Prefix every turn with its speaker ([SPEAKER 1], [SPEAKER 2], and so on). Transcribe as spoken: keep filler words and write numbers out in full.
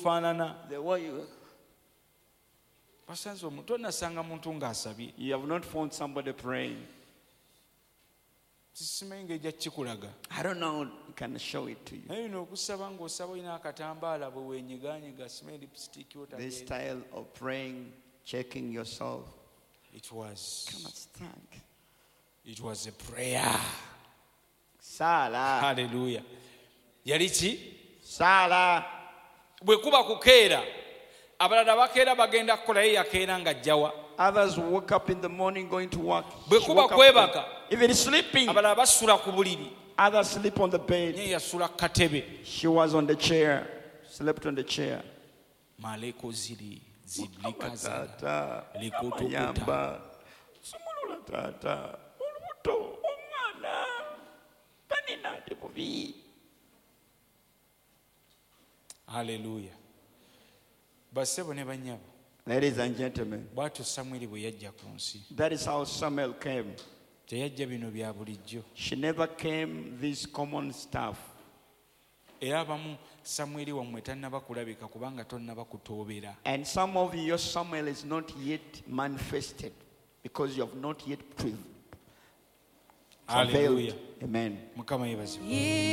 [SPEAKER 1] faanana.
[SPEAKER 2] The way you,
[SPEAKER 1] Basanze omuntu onasanga muntu ng'asabye.
[SPEAKER 2] you have not found somebody praying.
[SPEAKER 1] Simanyi ng'ejja kikulaga.
[SPEAKER 2] I don't know how I can show it to you.
[SPEAKER 1] Naye bino okusaba ng'osaba olina akatambaala bwe weenyigaanyiga simanyi lipstick what
[SPEAKER 2] This
[SPEAKER 1] again.
[SPEAKER 2] style of praying, checking yourself.
[SPEAKER 1] It was
[SPEAKER 2] Come on, stand.
[SPEAKER 1] it was a prayer.
[SPEAKER 2] Sala.
[SPEAKER 1] Hallelujah. Yali ki?
[SPEAKER 2] Sala.
[SPEAKER 1] Bwe kuba kukeera abalala bakeera bagenda kukolayo yakeera ng'ajjawa.
[SPEAKER 2] Others woke up in the morning going to work.
[SPEAKER 1] Bwe
[SPEAKER 2] She
[SPEAKER 1] kuba
[SPEAKER 2] woke up
[SPEAKER 1] kwebaka
[SPEAKER 2] even sleeping.
[SPEAKER 1] abalala basula ku buliri.
[SPEAKER 2] Others sleep on the bed.
[SPEAKER 1] Naye yasula ku katebe.
[SPEAKER 2] She was on the chair. Slept on the chair.
[SPEAKER 1] Maleko ziri zidlika zala
[SPEAKER 2] Tata.
[SPEAKER 1] likotokuta.
[SPEAKER 2] Ayamba. Sumulula tata. Olubuto. Omwana. Tanina tebubi.
[SPEAKER 1] Hallelujah. Basebo ne banyabo.
[SPEAKER 2] Ladies and gentlemen,
[SPEAKER 1] Bw'atyo Samwiri bwe yajja ku nsi.
[SPEAKER 2] that is how Samuel came.
[SPEAKER 1] Teyajja bino bya bulijjo.
[SPEAKER 2] She never came this common stuff.
[SPEAKER 1] Era abamu Samwiri wammwe tannaba kulabika kubanga tonnaba kutoobera.
[SPEAKER 2] And some of your Samuel is not yet manifested because you have not yet pre-
[SPEAKER 1] Hallelujah.
[SPEAKER 2] prevailed. Amen.
[SPEAKER 1] Mukama yeebazibwe.